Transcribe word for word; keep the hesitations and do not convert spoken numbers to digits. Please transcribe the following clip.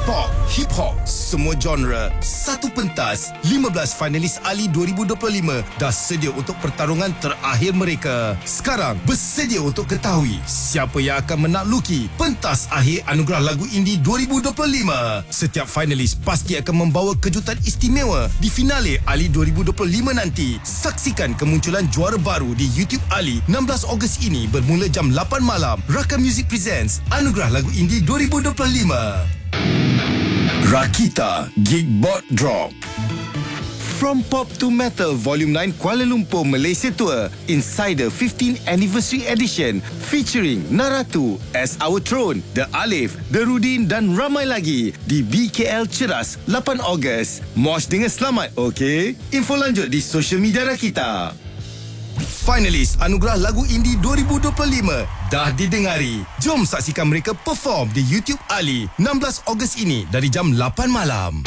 pop, hip hop, semua genre, satu pentas. lima belas finalis Ali dua ribu dua puluh lima dah sedia untuk pertarungan terakhir mereka. Sekarang bersedia untuk ketahui siapa yang akan menakluki pentas akhir Anugerah Lagu Indie dua ribu dua puluh lima. Setiap finalis pasti akan membawa kejutan istimewa di finale Ali dua ribu dua puluh lima nanti. Saksikan kemunculan juara baru di YouTube Ali enam belas Ogos ini bermula jam lapan malam. Rakam Music presents Anugerah Lagu Indie dua ribu dua puluh lima. Rakita Gigbot Drop. From Pop to Metal Volume nine Kuala Lumpur Malaysia Tour Insider fifteenth Anniversary Edition featuring Naratu, As Our Throne, The Alif, The Rudin dan ramai lagi di B K L Ceras lapan Ogos. Mosh dengan selamat, okey? Info lanjut di social media Rakita. Finalis Anugerah Lagu Indie dua ribu dua puluh lima dah didengari. Jom saksikan mereka perform di YouTube Ali enam belas Ogos ini dari jam lapan malam.